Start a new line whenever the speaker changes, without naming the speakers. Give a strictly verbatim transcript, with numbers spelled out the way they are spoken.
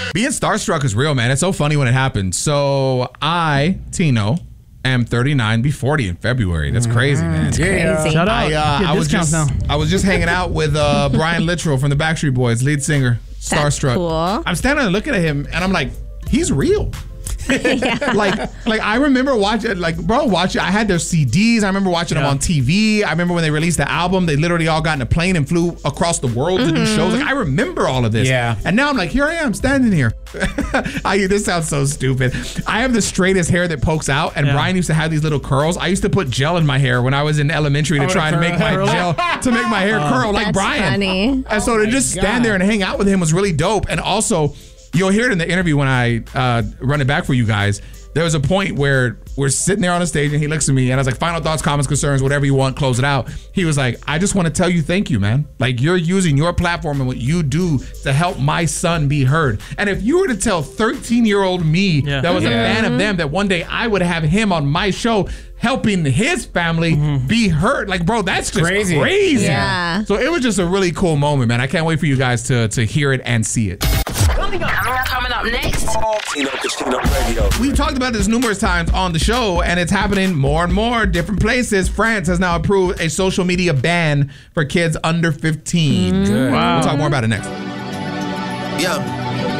Being starstruck is real, man. It's so funny when it happens. So I, Tino, am thirty-nine, be forty in February. That's crazy, man.
It's crazy. Yeah.
Shout out.
I, uh, I was just
now.
I was just hanging out with uh, Brian Littrell from the Backstreet Boys, lead singer, starstruck.
Cool.
I'm standing there looking at him, and I'm like, he's real.
Yeah.
like, like I remember watching, like, bro, watching. I had their C Ds. I remember watching
Yeah.
them on T V. I remember when they released the album. They literally all got in a plane and flew across the world
Mm-hmm.
to do shows. Like, I remember all of this.
Yeah.
And now I'm like, here I am standing here. I this sounds so stupid. I have the straightest hair that pokes out, and
Yeah.
Brian used to have these little curls. I used to put gel in my hair when I was in elementary to
Oh,
try and make my
curl.
gel to make my hair curl like
That's
Brian.
funny.
And so to just stand
God.
there and hang out with him was really dope. And also, you'll hear it in the interview when I uh, run it back for you guys. There was a point where we're sitting there on the stage and he looks at me and I was like, final thoughts, comments, concerns, whatever you want, close it out. He was like, I just want to tell you thank you, man. Like, you're using your platform and what you do to help my son be heard. And if you were to tell thirteen-year-old me
Yeah.
that was a
Yeah.
fan of them that one day I would have him on my show helping his family be heard. Like, bro, that's just
Crazy.
crazy.
Yeah.
So it was just a really cool moment, man. I can't wait for you guys to, to hear it and see it.
Coming up, coming up next.
Tino Casino Radio.
We've talked about this numerous times on the show, and it's happening more and more different places. France has now approved a social media ban for kids under fifteen.
Good.
We'll talk more about it next.
Yeah.